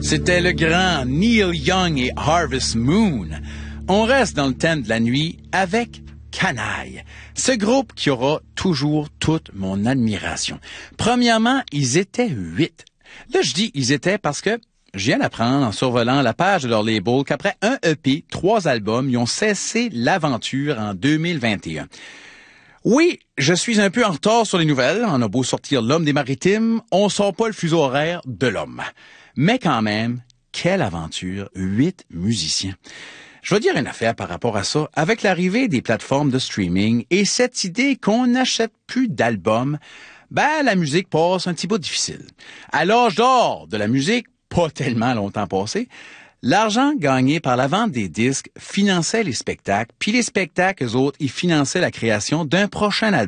C'était le grand Neil Young et Harvest Moon. On reste dans le thème de la nuit avec Canaille, ce groupe qui aura toujours toute mon admiration. Premièrement, ils étaient 8. Là, je dis ils étaient parce que je viens d'apprendre en survolant la page de leur label qu'après un EP, 3 albums, ils ont cessé l'aventure en 2021. Oui, je suis un peu en retard sur les nouvelles. On a beau sortir l'homme des maritimes, on sort pas le fuseau horaire de l'homme. Mais quand même, quelle aventure, 8 musiciens. Je vais dire une affaire par rapport à ça. Avec l'arrivée des plateformes de streaming et cette idée qu'on n'achète plus d'albums, la musique passe un petit peu difficile. À l'âge d'or de la musique, pas tellement longtemps passé, l'argent gagné par la vente des disques finançait les spectacles, puis les spectacles, eux autres, ils finançaient la création d'un prochain album.